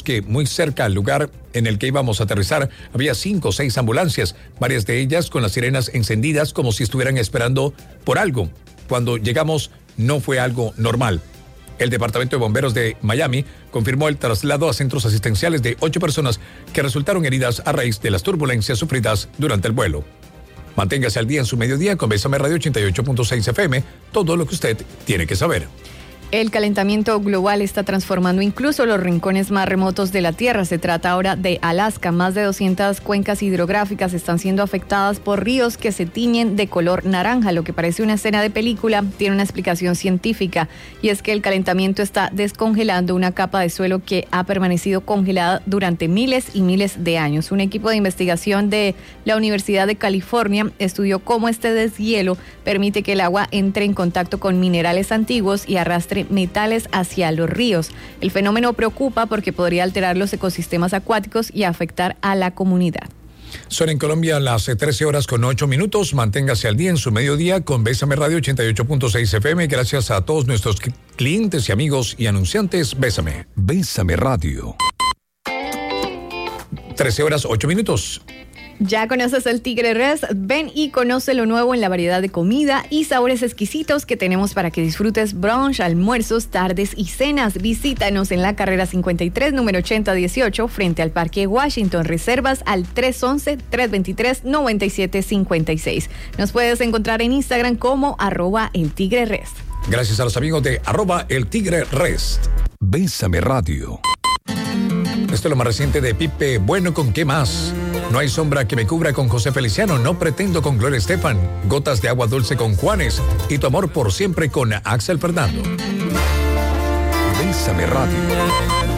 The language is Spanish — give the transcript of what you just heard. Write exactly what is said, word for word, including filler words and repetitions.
que muy cerca al lugar en el que íbamos a aterrizar había cinco o seis ambulancias, varias de ellas con las sirenas encendidas como si estuvieran esperando por algo. Cuando llegamos no fue algo normal. El Departamento de Bomberos de Miami confirmó el traslado a centros asistenciales de ocho personas que resultaron heridas a raíz de las turbulencias sufridas durante el vuelo. Manténgase al día en su mediodía con Bésame Radio ochenta y ocho punto seis F M, todo lo que usted tiene que saber. El calentamiento global está transformando incluso los rincones más remotos de la Tierra. Se trata ahora de Alaska. Más de doscientas cuencas hidrográficas están siendo afectadas por ríos que se tiñen de color naranja. Lo que parece una escena de película tiene una explicación científica, y es que el calentamiento está descongelando una capa de suelo que ha permanecido congelada durante miles y miles de años. Un equipo de investigación de la Universidad de California estudió cómo este deshielo permite que el agua entre en contacto con minerales antiguos y arrastre metales hacia los ríos. El fenómeno preocupa porque podría alterar los ecosistemas acuáticos y afectar a la comunidad. Son en Colombia las trece horas con ocho minutos. Manténgase al día en su mediodía con Bésame Radio ochenta y ocho punto seis F M. Gracias a todos nuestros clientes y amigos y anunciantes. Bésame. Bésame Radio. trece horas ocho minutos. ¿Ya conoces el Tigre Rest? Ven y conoce lo nuevo en la variedad de comida y sabores exquisitos que tenemos para que disfrutes brunch, almuerzos, tardes y cenas. Visítanos en la carrera cincuenta y tres, número ochenta dieciocho, frente al Parque Washington. Reservas al tres once, tres veintitrés, noventa y siete cincuenta y seis. Nos puedes encontrar en Instagram como arroba el Tigre Rest. Gracias a los amigos de arroba el Tigre Rest. Bésame Radio. Esto es lo más reciente de Pipe Bueno con ¿Qué más? No hay sombra que me cubra con José Feliciano, No pretendo con Gloria Estefan, Gotas de agua dulce con Juanes y Tu amor por siempre con Axel Fernando. Bésame Radio.